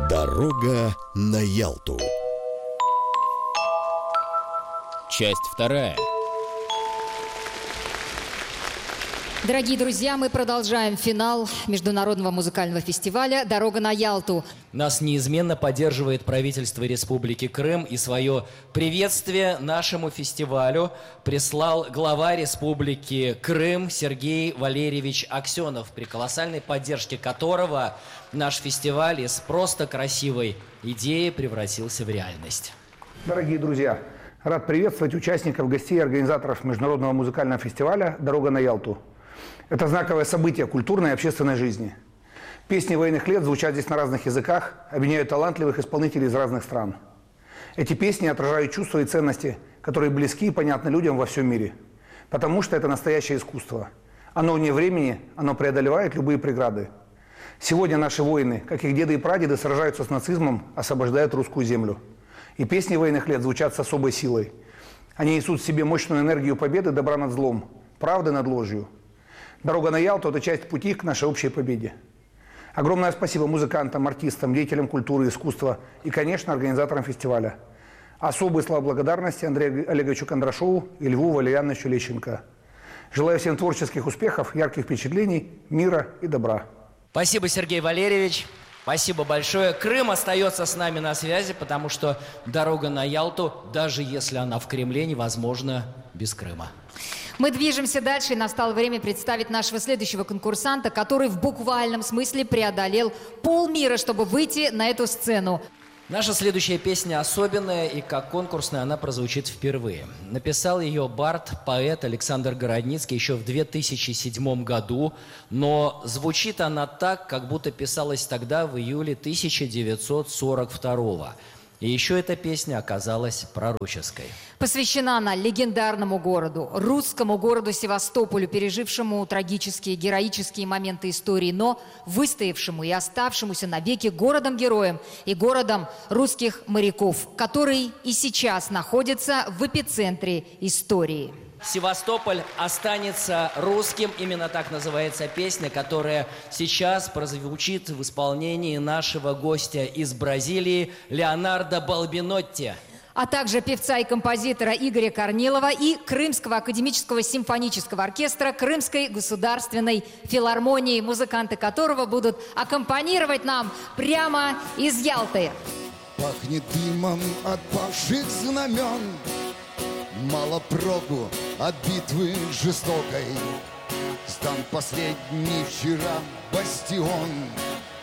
Дорога на Ялту. Часть вторая. Дорогие друзья, мы продолжаем финал Международного музыкального фестиваля «Дорога на Ялту». Нас неизменно поддерживает правительство Республики Крым, и свое приветствие нашему фестивалю прислал глава Республики Крым Сергей Валерьевич Аксенов, при колоссальной поддержке которого наш фестиваль из просто красивой идеи превратился в реальность. Дорогие друзья, рад приветствовать участников, гостей и организаторов Международного музыкального фестиваля «Дорога на Ялту». Это знаковое событие культурной и общественной жизни. Песни военных лет звучат здесь на разных языках, объединяют талантливых исполнителей из разных стран. Эти песни отражают чувства и ценности, которые близки и понятны людям во всем мире. Потому что это настоящее искусство. Оно вне времени, оно преодолевает любые преграды. Сегодня наши воины, как их деды и прадеды, сражаются с нацизмом, освобождают русскую землю. И песни военных лет звучат с особой силой. Они несут в себе мощную энергию победы, добра над злом, правды над ложью. «Дорога на Ялту» – это часть пути к нашей общей победе. Огромное спасибо музыкантам, артистам, деятелям культуры и искусства и, конечно, организаторам фестиваля. Особые слова благодарности Андрею Олеговичу Кондрашову и Льву Валерьяновичу Лещенко. Желаю всем творческих успехов, ярких впечатлений, мира и добра. Спасибо, Сергей Валерьевич. Спасибо большое. Крым остается с нами на связи, потому что дорога на Ялту, даже если она в Кремле, невозможна без Крыма. Мы движемся дальше, и настало время представить нашего следующего конкурсанта, который в буквальном смысле преодолел полмира, чтобы выйти на эту сцену. Наша следующая песня особенная, и как конкурсная она прозвучит впервые. Написал ее бард, поэт Александр Городницкий еще в 2007 году, но звучит она так, как будто писалась тогда, в июле 1942. И еще эта песня оказалась пророческой. Посвящена она легендарному городу, русскому городу Севастополю, пережившему трагические, героические моменты истории, но выстоявшему и оставшемуся навеки городом-героем и городом русских моряков, который и сейчас находится в эпицентре истории. Севастополь останется русским. Именно так называется песня, которая сейчас прозвучит в исполнении нашего гостя из Бразилии Леонардо Балбинотти. А также певца и композитора Игоря Корнилова и Крымского академического симфонического оркестра Крымской государственной филармонии, музыканты которого будут аккомпанировать нам прямо из Ялты. Пахнет дымом от павших знамен, мало проку от битвы жестокой. Сдан последний вчера бастион,